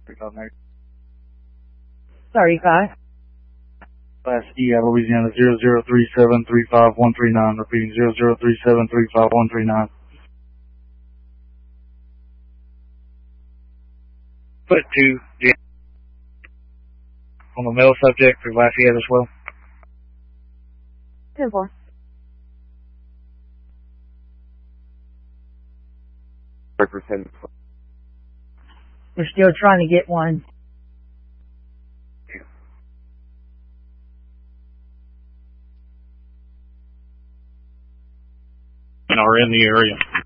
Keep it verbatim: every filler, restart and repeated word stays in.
thirty-five. Class E out of Louisiana, zero zero three seven three five one three nine. Repeating, zero zero three seven three five one three nine. Put two, Jan. On the male subject for Lafayette as well. ten four. Represent. We're still trying to get one. And are in the area.